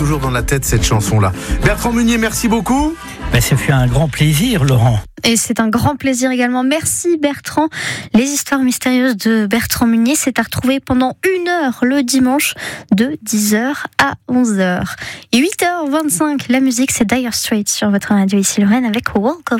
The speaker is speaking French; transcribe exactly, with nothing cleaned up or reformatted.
toujours dans la tête cette chanson-là. Bertrand Meunier, merci beaucoup. Ben, ça fut un grand plaisir, Laurent. Et c'est un grand plaisir également. Merci Bertrand. Les histoires mystérieuses de Bertrand Meunier, c'est à retrouver pendant une heure le dimanche de dix heures à onze heures. Et huit heures vingt-cinq, la musique, c'est Dire Straits sur votre radio ici Lorraine avec Walk of